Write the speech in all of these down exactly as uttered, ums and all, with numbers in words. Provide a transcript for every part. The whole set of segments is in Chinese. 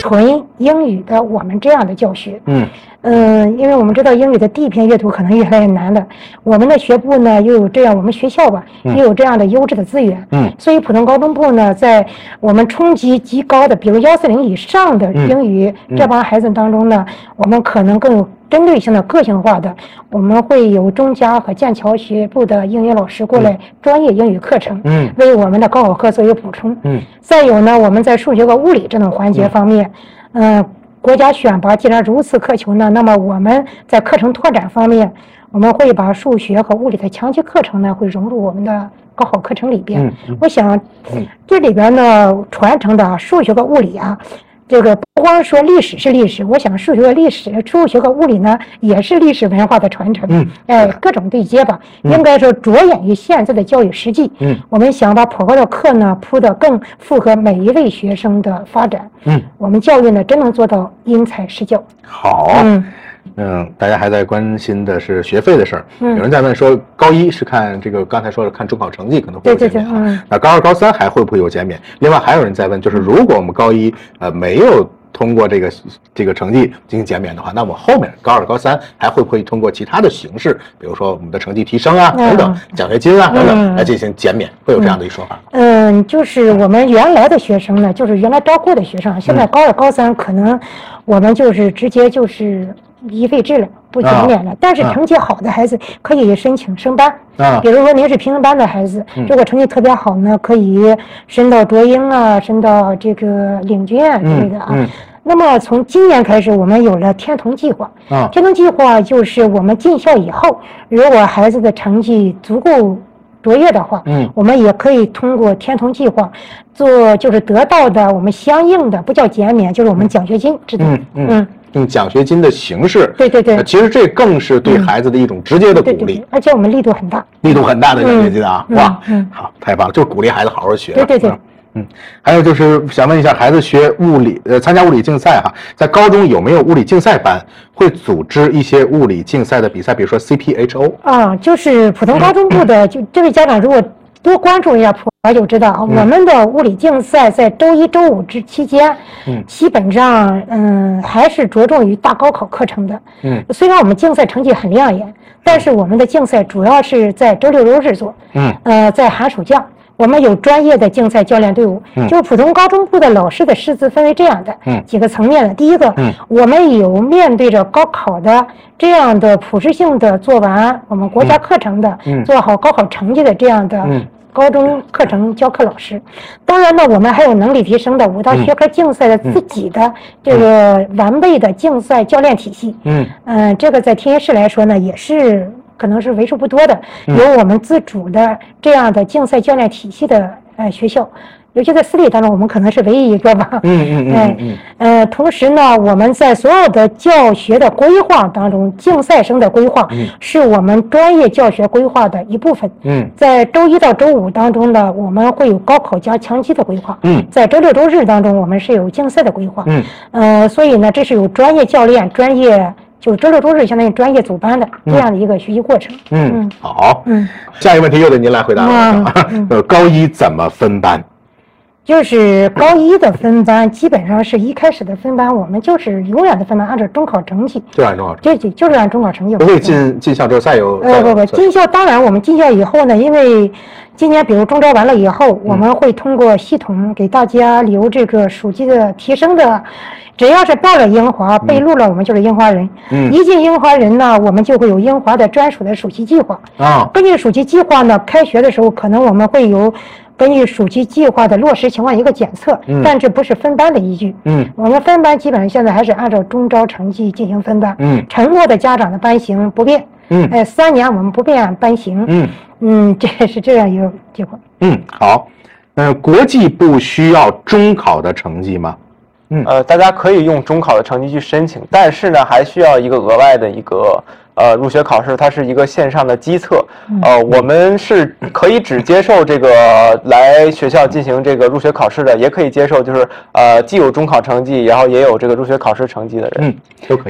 纯英语的我们这样的教学。 嗯嗯、呃，因为我们知道英语的第一篇阅读可能越来越难的，我们的学部呢又有这样，我们学校吧又有这样的优质的资源。 嗯， 所以普通高中部呢，在我们冲击极高的，比如幺四零以上的英语、嗯、这帮孩子当中呢，我们可能更有针对性的、个性化的，我们会有中加和剑桥学部的英语老师过来专业英语课程， 嗯， 为我们的高考课做一个补充。 嗯， 再有呢，我们在数学和物理这种环节方面，嗯、呃，国家选拔既然如此苛求呢，那么我们在课程拓展方面，我们会把数学和物理的强基课程呢，会融入我们的高考课程里边。 嗯嗯、 我想，这里边呢传承的数学和物理啊。这个不光说历史是历史，我想数学和历史、数学和物理呢，也是历史文化的传承。 嗯， 哎，各种对接吧，嗯、应该说着眼于现在的教育实际。 嗯， 我们想把普高的课呢铺得更符合每一位学生的发展。 嗯， 我们教育呢真能做到因材施教。 好。嗯。嗯，大家还在关心的是学费的事儿。 嗯， 有人在问说，高一是看这个刚才说的看中考成绩可能会有减免啊， 对对对，嗯， 那高二、高三还会不会有减免？另外还有人在问，就是如果我们高一呃没有通过这个这个成绩进行减免的话，那我后面高二、高三还会不会通过其他的形式，比如说我们的成绩提升啊、嗯、等等，奖学金啊、嗯、等等来进行减免？会有这样的一说法？ 嗯，就是我们原来的学生呢，就是原来招过的学生，现在高二、高三可能我们就是直接就是一废制了，不减免了。啊、但是成绩好的孩子可以申请升班。啊，比如说您是平衡班的孩子，嗯、如果成绩特别好呢，可以升到卓英啊，升到这个领军啊之类的啊。嗯嗯、那么从今年开始，我们有了天童计划。啊，天童计划就是我们进校以后，如果孩子的成绩足够卓越的话，嗯，我们也可以通过天童计划做，就是得到的我们相应的不叫减免，就是我们奖学金制度。嗯 嗯, 嗯用奖学金的形式， 对对对， 其实这更是对孩子的一种直接的鼓励，嗯、对对对， 而且我们力度很大， 力度很大的奖学金啊， 嗯、 哇， 嗯， 好，太棒了，就是鼓励孩子好好学。 对对对， 嗯，还有就是想问一下，孩子学物理，呃，参加物理竞赛哈，在高中有没有物理竞赛班，会组织一些物理竞赛的比赛，比如说 C P H O 啊，就是普通高中部的，嗯、就这位家长如果多关注一下普高就知道，嗯、我们的物理竞赛在周一、周五之期间，嗯，基本上嗯还是着重于大高考课程的，嗯，虽然我们竞赛成绩很亮眼，但是我们的竞赛主要是在周六周日做，嗯，呃，在寒暑假。我们有专业的竞赛教练队伍，嗯、就普通高中部的老师的师资分为这样的、嗯、几个层面的。第一个，嗯、我们有面对着高考的这样的普适性的做完我们国家课程的，嗯、做好高考成绩的这样的高中课程教课老师。嗯、当然呢，我们还有能力提升的五大学科竞赛的自己的这个完备的竞赛教练体系。嗯，嗯、呃，这个在天津市来说呢，也是。可能是为数不多的有我们自主的这样的竞赛教练体系的呃学校，尤其在私立当中，我们可能是唯一一个吧。嗯嗯嗯嗯。呃，同时呢，我们在所有的教学的规划当中，竞赛生的规划是我们专业教学规划的一部分。嗯。在周一到周五当中呢，我们会有高考加强基的规划。嗯。在周六周日当中，我们是有竞赛的规划。嗯。呃，所以呢，这是有专业教练、专业。就是周六周日相当于专业组班的这样的一个学习过程。 嗯，嗯好，嗯，下一个问题又得您来回答了。嗯、呃，高一怎么分班？ 就是高一的分班，基本上是一开始的分班，我们就是永远的分班，按照中考成绩， 就按中考成绩，就就是按中考成绩。 不会进进校之后再有？ 呃不不，进校当然我们进校以后呢，因为今年比如中招完了以后，嗯、我们会通过系统给大家留这个暑期的提升的。只要是报了英华，被录了，我们就是英华人。嗯，一进英华人呢，我们就会有英华的专属的暑期计划。啊，根据暑期计划呢，开学的时候可能我们会有根据暑期计划的落实情况一个检测，嗯，但这不是分班的依据。嗯，我们分班基本上现在还是按照中招成绩进行分班。嗯，承诺的家长的班型不变。嗯，哎，三年我们不变班型。嗯嗯，这是这样一个计划。 嗯，好。呃，国际部需要中考的成绩吗？ 嗯，呃，大家可以用中考的成绩去申请，但是呢，还需要一个额外的一个呃入学考试，它是一个线上的机测。呃，我们是可以只接受这个来学校进行这个入学考试的，也可以接受就是呃既有中考成绩，然后也有这个入学考试成绩的人。 嗯，都可以。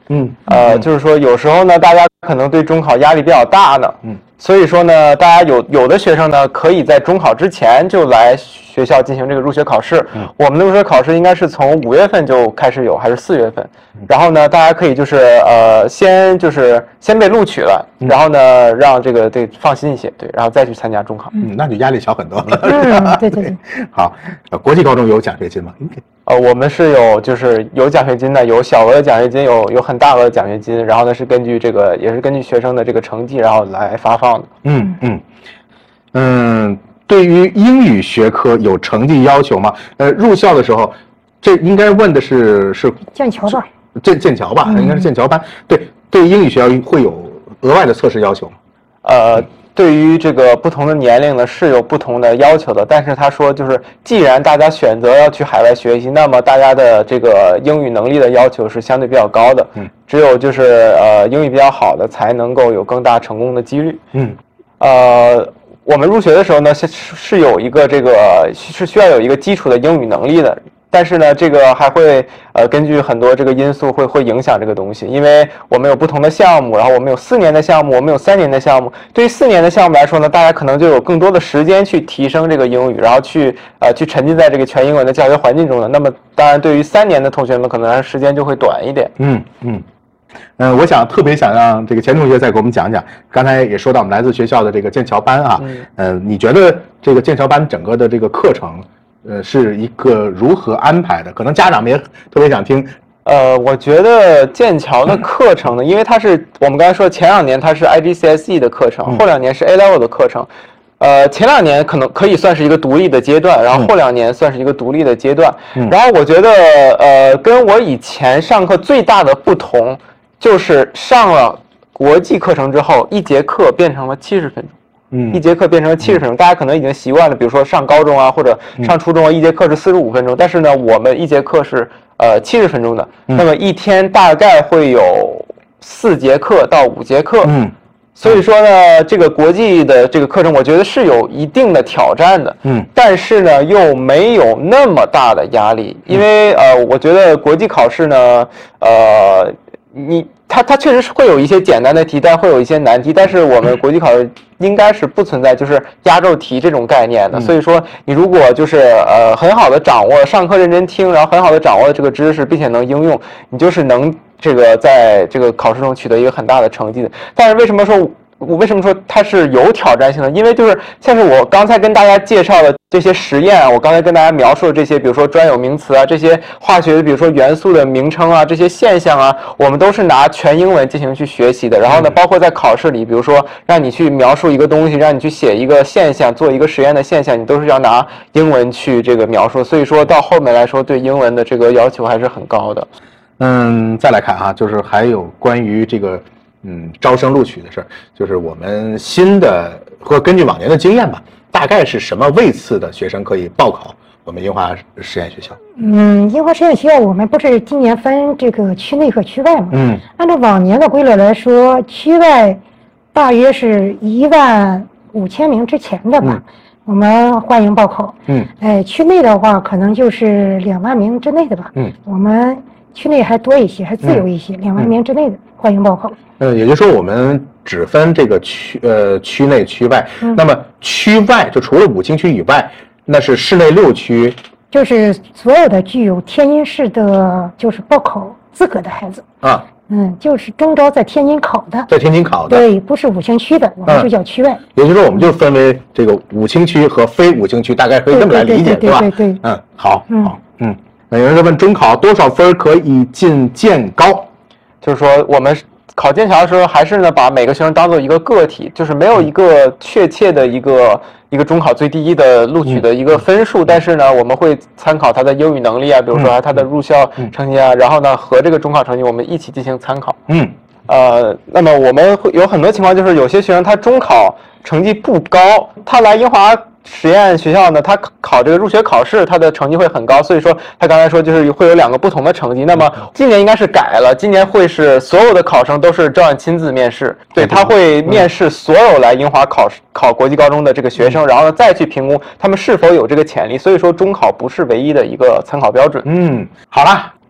嗯，呃，就是说有时候呢，大家可能对中考压力比较大呢，嗯，所以说呢，大家有有的学生呢，可以在中考之前就来学校进行这个入学考试。嗯，我们的入学考试应该是从五月份就开始有，还是四月份？然后呢，大家可以就是呃，先就是先被录取了，然后呢，让这个对放心一些，对，然后再去参加中考。 嗯，那就压力小很多了。 嗯，对对对。 好，呃，国际高中有奖学金吗？ 呃，我们是有就是有奖学金的，有小额的奖学金，有有很大额的奖学金，然后呢是根据这个也是根据学生的这个成绩，然后来发放的。 嗯嗯嗯，对于英语学科有成绩要求吗？呃，入校的时候，这应该问的是是剑桥吧？ 剑剑桥吧，嗯、应该是剑桥班。对对，英语学校会有额外的测试要求吗？ 呃。对于这个不同的年龄呢是有不同的要求的，但是他说就是既然大家选择要去海外学习，那么大家的这个英语能力的要求是相对比较高的，嗯，只有就是呃英语比较好的才能够有更大成功的几率，嗯，呃，我们入学的时候呢是是有一个这个是需要有一个基础的英语能力的。但是呢，这个还会呃根据很多这个因素会会影响这个东西，因为我们有不同的项目，然后我们有四年的项目，我们有三年的项目。对于四年的项目来说呢，大家可能就有更多的时间去提升这个英语，然后去呃去沉浸在这个全英文的教学环境中的。那么当然，对于三年的同学们，可能时间就会短一点。 嗯嗯。嗯、呃，我想特别想让这个钱同学再给我们讲讲，刚才也说到我们来自学校的这个剑桥班啊，嗯、呃，你觉得这个剑桥班整个的这个课程？呃，是一个如何安排的？可能家长们也特别想听。 呃，我觉得剑桥的课程呢，因为它是我们刚才说前两年它是 I G C S E 的课程，后两年是 A Level 的课程。呃，前两年可能可以算是一个独立的阶段，然后后两年算是一个独立的阶段。嗯、然后我觉得，呃，跟我以前上课最大的不同，就是上了国际课程之后，一节课变成了七十分钟。嗯，一节课变成了七十分钟，大家可能已经习惯了，比如说上高中啊，或者上初中啊，一节课是四十五分钟，但是呢，我们一节课是呃七十分钟的，那么一天大概会有四节课到五节课，嗯，所以说呢，这个国际的这个课程，我觉得是有一定的挑战的，嗯，但是呢，又没有那么大的压力，因为呃，我觉得国际考试呢，呃，你。它它确实是会有一些简单的题，但会有一些难题，但是我们国际考试应该是不存在就是压轴题这种概念的，嗯、所以说你如果就是呃很好的掌握上课认真听，然后很好的掌握这个知识，并且能应用，你就是能这个在这个考试中取得一个很大的成绩的。但是为什么说我为什么说它是有挑战性的？因为就是像是我刚才跟大家介绍的这些实验啊，我刚才跟大家描述的这些，比如说专有名词啊，这些化学，比如说元素的名称啊，这些现象啊，我们都是拿全英文进行去学习的。然后呢，包括在考试里，比如说让你去描述一个东西，让你去写一个现象，做一个实验的现象，你都是要拿英文去这个描述。所以说到后面来说，对英文的这个要求还是很高的。 嗯，再来看哈，就是还有关于这个。嗯，招生录取的事儿，就是我们新的或根据往年的经验吧，大概是什么位次的学生可以报考我们樱花实验学校？ 嗯，樱花实验学校我们不是今年分这个区内和区外嘛？嗯，按照往年的规律来说，区外大约是一万五千名之前的吧，嗯、我们欢迎报考。嗯，哎，区内的话可能就是两万名之内的吧。嗯，我们区内还多一些，还自由一些，两、嗯、万名之内的欢迎报考。 嗯，也就是说我们只分这个区呃区内区外，嗯、那么区外就除了武清区以外，那是市内六区， 就是所有的具有天津市的就是报考资格的孩子啊，嗯，就是中招在天津考的， 在天津考的， 对，不是武清区的，我们就叫区外。 嗯、也就是说，我们就分为这个武清区和非武清区，大概可以这么来理解， 对吧？对对对， 嗯，好，好，嗯，那有人在问中考多少分可以进建高， 就是说我们。考剑桥的时候，还是呢把每个学生当做一个个体，就是没有一个确切的一个一个中考最低的录取的一个分数，嗯、但是呢，我们会参考他的英语能力啊，比如说他的入校成绩啊，嗯、然后呢和这个中考成绩我们一起进行参考。嗯，呃，那么我们会有很多情况，就是有些学生他中考成绩不高，他来樱华实验学校呢，他考这个入学考试，他的成绩会很高，所以说他刚才说就是会有两个不同的成绩。那么今年应该是改了，今年会是所有的考生都是赵远亲自面试，对，他会面试所有来樱华考考国际高中的这个学生，然后呢再去评估他们是否有这个潜力。所以说中考不是唯一的一个参考标准。 嗯，好了。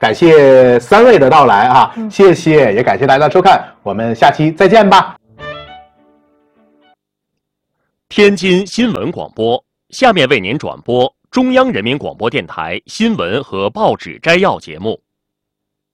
感谢三位的到来啊，嗯、谢谢，也感谢大家的收看，我们下期再见吧。 天津新闻广播，下面为您转播中央人民广播电台新闻和报纸摘要节目。